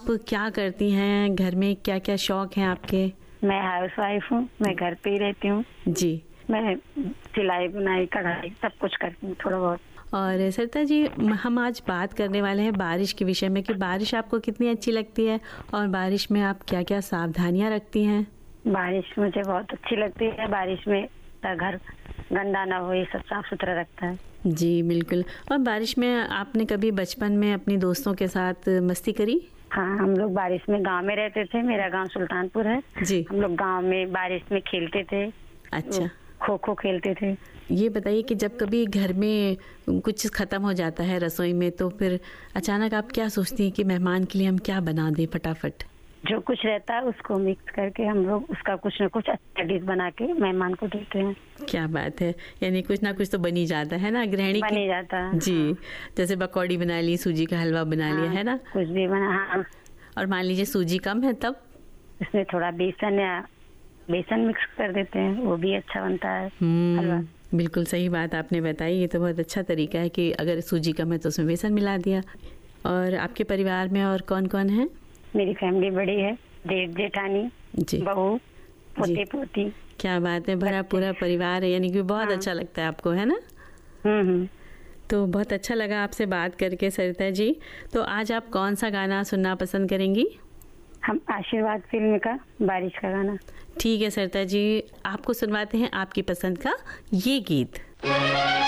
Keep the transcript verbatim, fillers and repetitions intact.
आप क्या करती हैं घर में, क्या क्या शौक हैं आपके? मैं हाउस वाइफ हूँ, मैं घर पे ही रहती हूँ जी। मैं सिलाई बुनाई कढ़ाई सब कुछ करती हूँ थोड़ा बहुत। और सरिता जी, हम आज बात करने वाले हैं बारिश के विषय में कि बारिश आपको कितनी अच्छी लगती है और बारिश में आप क्या क्या सावधानियां रखती हैं? बारिश मुझे बहुत अच्छी लगती है। बारिश में घर गंदा ना हो, ये सब साफ सुथरा रखता है। जी बिल्कुल। और बारिश में आपने कभी बचपन में अपनी दोस्तों के साथ मस्ती करी? हाँ, हम लोग बारिश में गांव में रहते थे। मेरा गांव सुल्तानपुर है जी। हम लोग गांव में बारिश में खेलते थे। अच्छा, खो खो खेलते थे। ये बताइए कि जब कभी घर में कुछ ख़त्म हो जाता है रसोई में, तो फिर अचानक आप क्या सोचती हैं कि मेहमान के लिए हम क्या बना दें फटाफट? जो कुछ रहता है उसको मिक्स करके हम लोग उसका कुछ न कुछ अच्छा डिश बना के मेहमान को देते हैं। क्या बात है, यानी कुछ ना कुछ तो बन ही जाता है ना गृहिणी बन ही जाता है। जी। हाँ। जैसे पकौड़ी बना ली, सूजी का हलवा बना हाँ, लिया, है ना? कुछ भी बना। हाँ। और मान लीजिए सूजी कम है तब इसमें थोड़ा बेसन या बेसन मिक्स कर देते हैं, वो भी अच्छा बनता है हलवा। बिल्कुल सही बात आपने बताई। ये तो बहुत अच्छा तरीका है कि अगर सूजी कम है तो उसमें बेसन मिला दिया। और आपके परिवार में और कौन कौन है? मेरी फैमिली बड़ी है, जेठ जेठानी, बहू, पोते पोती। क्या बात है, भरा पूरा परिवार है, यानी कि बहुत हाँ। अच्छा लगता है आपको, है ना? हम्म तो बहुत अच्छा लगा आपसे बात करके सरिता जी। तो आज आप कौन सा गाना सुनना पसंद करेंगी? हम आशीर्वाद फिल्म का बारिश का गाना। ठीक है सरिता जी, आपको सुनवाते हैं आपकी पसंद का ये गीत।